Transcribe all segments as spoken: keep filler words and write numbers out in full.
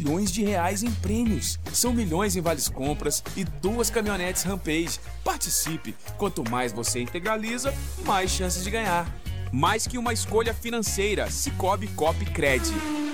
milhões de reais em prêmios. São milhões em vales compras e duas caminhonetes Rampage. Participe! Quanto mais você integraliza, mais chances de ganhar. Mais que uma escolha financeira, Cicobi Coop Cred.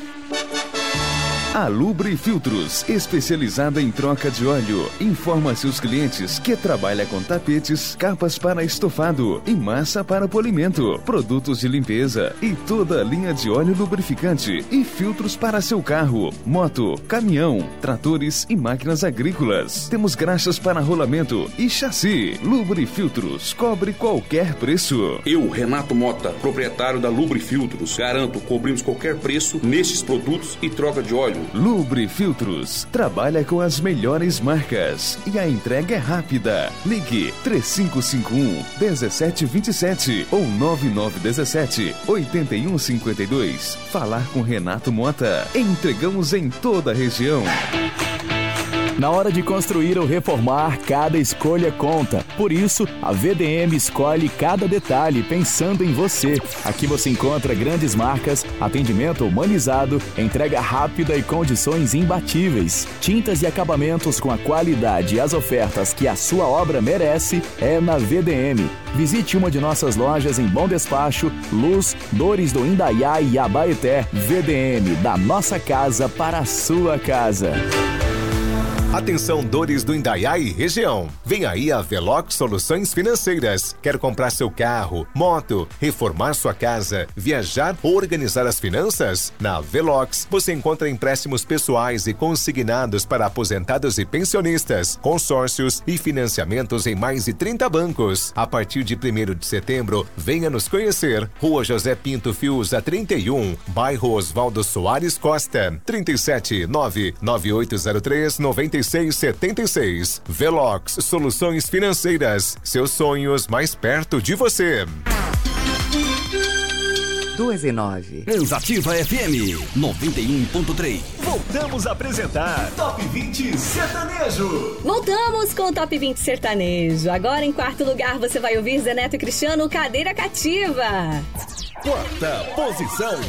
A Lubre Filtros, especializada em troca de óleo, informa a seus clientes que trabalha com tapetes, capas para estofado e massa para polimento, produtos de limpeza e toda a linha de óleo lubrificante e filtros para seu carro, moto, caminhão, tratores e máquinas agrícolas. Temos graxas para rolamento e chassi. Lubre Filtros, cobre qualquer preço. Eu, Renato Mota, proprietário da Lubre Filtros, garanto cobrimos qualquer preço nestes produtos e troca de óleo. Lubre Filtros trabalha com as melhores marcas e a entrega é rápida. Ligue três cinco cinco um, um sete dois sete ou nove nove um sete, oito um cinco dois. Falar com Renato Mota. Entregamos em toda a região. Na hora de construir ou reformar, cada escolha conta. Por isso, a V D M escolhe cada detalhe pensando em você. Aqui você encontra grandes marcas, atendimento humanizado, entrega rápida e condições imbatíveis. Tintas e acabamentos com a qualidade e as ofertas que a sua obra merece é na V D M. Visite uma de nossas lojas em Bom Despacho, Luz, Dores do Indaiá e Abaeté. V D M, da nossa casa para a sua casa. Atenção, Dores do Indaiá e região. Vem aí a Velox Soluções Financeiras. Quer comprar seu carro, moto, reformar sua casa, viajar ou organizar as finanças? Na Velox você encontra empréstimos pessoais e consignados para aposentados e pensionistas, consórcios e financiamentos em mais de trinta bancos. A partir de primeiro de setembro, venha nos conhecer. Rua José Pinto Fiuza trinta e um, bairro Oswaldo Soares Costa, trinta e sete, nove nove oito zero três, nove seis sete seis. Velox Soluções Financeiras. Seus sonhos mais perto de você. Duas e nove. Transativa F M noventa e um ponto três. Voltamos a apresentar Top vinte Sertanejo. Voltamos com o Top vinte Sertanejo. Agora em quarto lugar você vai ouvir Zé Neto e Cristiano, Cadeira Cativa. Quarta posição.